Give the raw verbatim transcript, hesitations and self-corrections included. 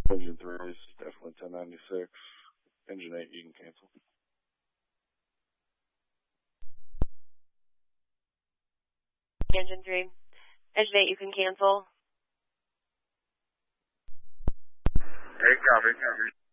Engine three is definitely ten ninety-six. Engine eight, you can cancel. Engine three. Engine eight, you can cancel. Hey, copy, copy.